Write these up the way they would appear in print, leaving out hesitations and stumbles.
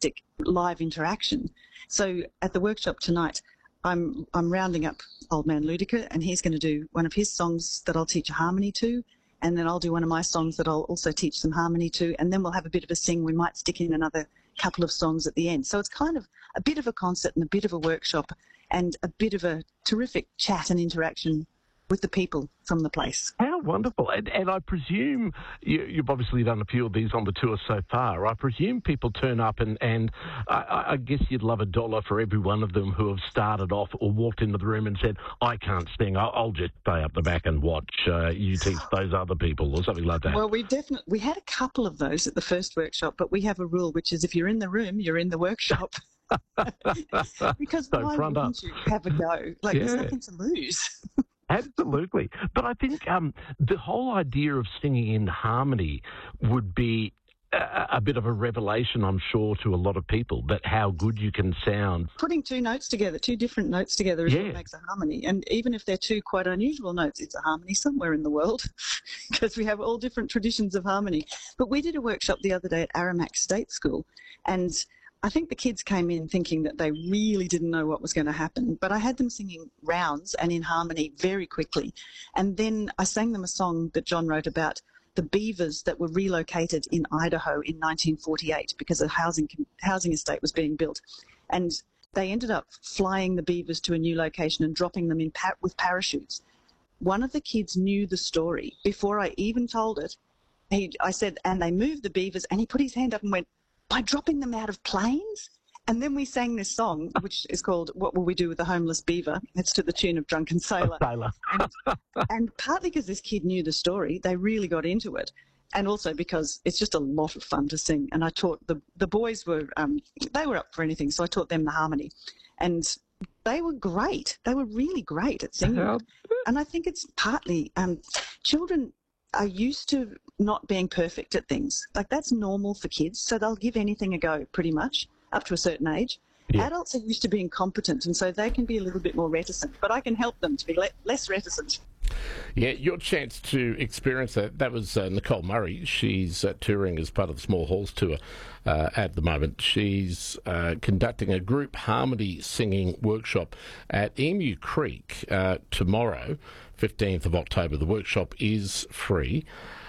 fantastic live interaction. So at the workshop tonight, I'm rounding up Old Man Ludica, and he's going to do one of his songs that I'll teach a harmony to, and then I'll do one of my songs that I'll also teach some harmony to, and then we'll have a bit of a sing. We might stick in another couple of songs at the end. So it's kind of a bit of a concert and a bit of a workshop and a bit of a terrific chat and interaction with the people from the place. How wonderful. And I presume you've obviously done a few of these on the tour so far. I presume people turn up and I guess you'd love $1 for every one of them who have started off or walked into the room and said, I can't sing, I'll just stay up the back and watch you teach those other people or something like that. Well, we had a couple of those at the first workshop, but we have a rule, which is if you're in the room, you're in the workshop. Because so why wouldn't you have a go? Like, there's nothing to lose. Absolutely. But I think the whole idea of singing in harmony would be a bit of a revelation, I'm sure, to a lot of people, that how good you can sound. Putting two different notes together is what makes a harmony. And even if they're two quite unusual notes, it's a harmony somewhere in the world because we have all different traditions of harmony. But we did a workshop the other day at Aramac State School, and I think the kids came in thinking that they really didn't know what was going to happen, but I had them singing rounds and in harmony very quickly. And then I sang them a song that John wrote about the beavers that were relocated in Idaho in 1948 because a housing estate was being built. And they ended up flying the beavers to a new location and dropping them in with parachutes. One of the kids knew the story. Before I even told it, I said, and they moved the beavers, and he put his hand up and went, by dropping them out of planes? And then we sang this song, which is called What Will We Do with the Homeless Beaver? It's to the tune of Drunken Sailor. And partly because this kid knew the story, they really got into it. And also because it's just a lot of fun to sing. And I taught the boys they were up for anything, so I taught them the harmony. And they were great. They were really great at singing. And I think it's partly children are used to not being perfect at things. Like, that's normal for kids, so they'll give anything a go pretty much up to a certain age. Yeah. Adults are used to being competent, and so they can be a little bit more reticent, but I can help them to be less reticent. Yeah, your chance to experience that was Nicole Murray. She's touring as part of the Small Halls tour at the moment. She's conducting a group harmony singing workshop at Emu Creek tomorrow, 15th of October. The workshop is free.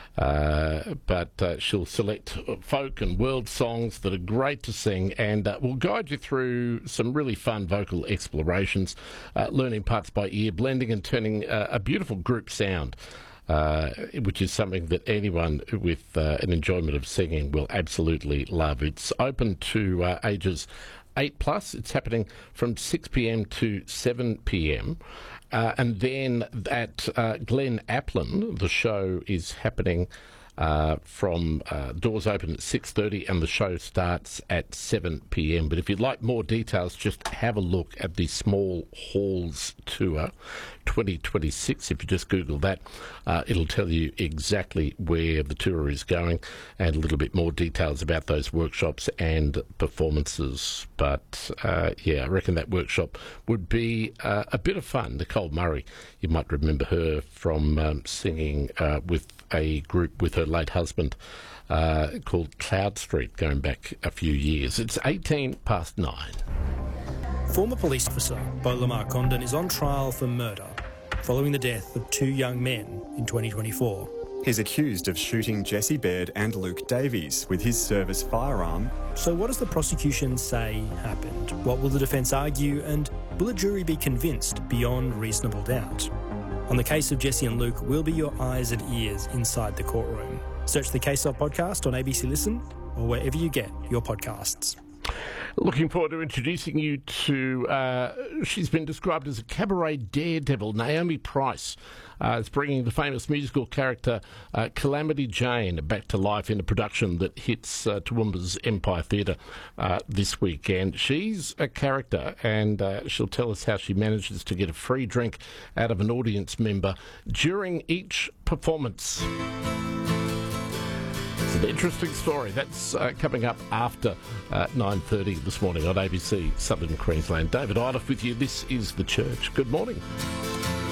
But she'll select folk and world songs that are great to sing, and will guide you through some really fun vocal explorations, learning parts by ear, blending and turning a beautiful group sound, which is something that anyone with an enjoyment of singing will absolutely love. It's open to ages 8+. It's happening from 6 p.m. to 7 p.m. And then at Glen Aplin, the show is happening from doors open at 6:30 and the show starts at 7 p.m. But if you'd like more details, just have a look at the Small Halls Tour 2026. If you just Google that, it'll tell you exactly where the tour is going and a little bit more details about those workshops and performances. But I reckon that workshop would be a bit of fun. Nicole Murray, you might remember her from singing with a group with her late husband called Cloud Street, going back a few years. It's 9:18. Former police officer Beau Lamar Condon is on trial for murder following the death of two young men in 2024. He's accused of shooting Jesse Baird and Luke Davies with his service firearm. So what does the prosecution say happened? What will the defence argue, and will a jury be convinced beyond reasonable doubt? On the case of Jesse and Luke, we'll be your eyes and ears inside the courtroom. Search the Case Of podcast on ABC Listen or wherever you get your podcasts. Looking forward to introducing you to, she's been described as a cabaret daredevil, Naomi Price. Is bringing the famous musical character Calamity Jane back to life in a production that hits Toowoomba's Empire Theatre this weekend. She's a character, and she'll tell us how she manages to get a free drink out of an audience member during each performance. It's an interesting story. That's coming up after 9:30 this morning on ABC Southern Queensland. David Iliff with you. This is The Church. Good morning.